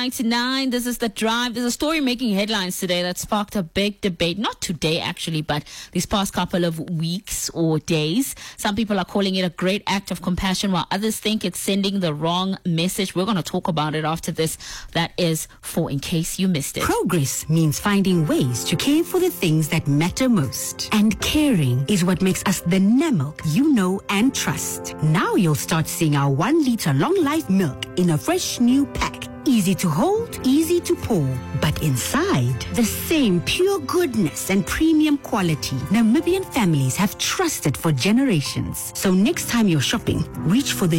99, this is The Drive. There's a story making headlines today that sparked a big debate. Not today, actually, but these past couple of weeks or days. Some people are calling it a great act of compassion, while others think it's sending the wrong message. We're going to talk about it after this. That is for In Case You Missed It. Progress means finding ways to care for the things that matter most. And caring is what makes us the Nemilk you know and trust. Now you'll start seeing our 1 liter long life milk in a fresh new pack. Easy to hold, easy to pour. But inside, the same pure goodness and premium quality Namibian families have trusted for generations. So next time you're shopping, reach for the